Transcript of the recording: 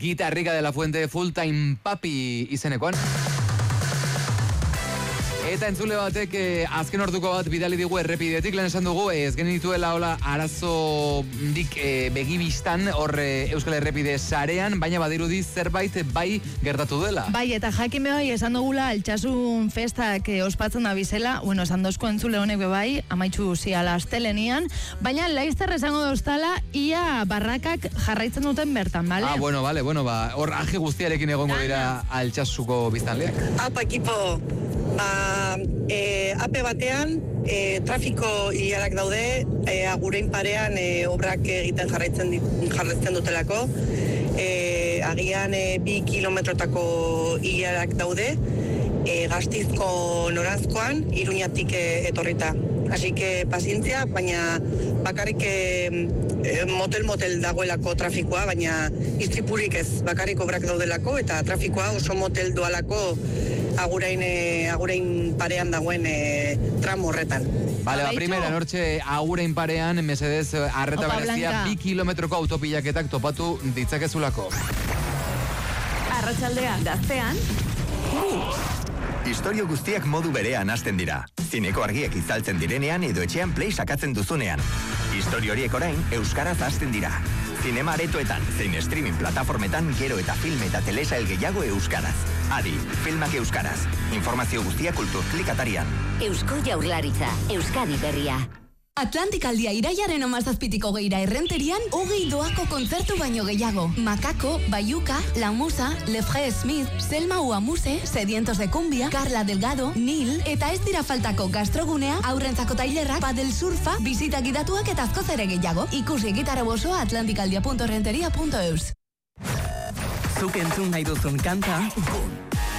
Guitarrica de la Fuente, Full Time Papi izenekoan. Eta entzule batek azken orduko bat bidali digu errepidetik, lehen esan dugu ez genituela hola arazorik begibistan hor Euskal Errepide sarean, baina badirudi zerbait bai gertatu dela. Bai, eta jakin bai esan dugula altsasun festak ospatzen da bizela, bueno, esan dozko entzule honek bai, amaitzu ziala astelenian, baina laizzer esango dostala ia barrakak jarraitzen duten bertan, bale? Ah, bueno, vale, hor aje guztiarekin egongo dira altsasuko biztanleak. Apa, ekipo! Ape batean trafiko ilarak daude, agurein parean obrak egiten jarraitzen dutelako, agian 2 kilometrotako ilarak daude, Gastizko noranzkoan, Iruñatik etorrita. Así que pazientzia, baina bakarrik motel dagoelako trafikoa, baina istripurik ez, bakarrik obrak daudelako, eta trafikoa oso motel doalako agurain parean dagoen tramo horretan. Vale, primera nortxe agurain parean, mesedez, arreta berezia 2 kilometroko autopilaketak topatu ditzakezulako. Arratsaldea gaztean, Istorio guztiak modu berean hasten dira. Zineko argiak itzaltzen direnean edo etxean play sakatzen duzunean. Istorio horiek orain euskaraz hasten dira. Zinema aretoetan, zein streaming plataformetan gero eta film eta telesail gehiago euskaraz. Adi, filmak euskaraz. Informazio guztia Kulturklik atarian. Eusko Jaurlaritza, Euskadi berria. Atlantikaldia iraiaren 17 geira errenterian 20 doako kontzertu baino gehiago. Macaco, Bayuca, La Musa, Lefre Smith, Selma Uamuse, Sedientos de Cumbia, Carla Delgado, Nil, eta ez dira faltako gastrogunea, aurrentzako tailerrak, padel surfa, bisita gidatuak eta askoz ere gehiago. Ikusi gitarra bosoa atlantikaldia.renteria.eus. Zuk entzun nahi duzun kanta,